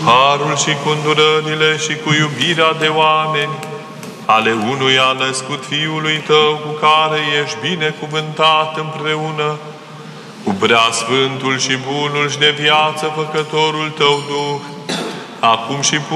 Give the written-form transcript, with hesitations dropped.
harul și cu îndurările și cu iubirea de oameni, ale unuia născut Fiului Tău, cu care ești binecuvântat împreună, cu preasfântul și bunul și de viață făcătorul Tău Duh, acum și